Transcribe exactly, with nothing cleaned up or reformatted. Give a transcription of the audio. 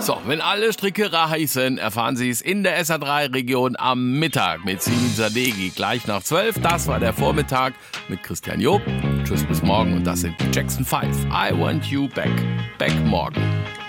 So, wenn alle Stricke reißen, erfahren Sie es in der S A drei Region am Mittag mit Simin Sadeghi. Gleich nach zwölf, das war der Vormittag mit Christian Job. Tschüss bis morgen und das sind die Jackson five. I want you back. Back morgen.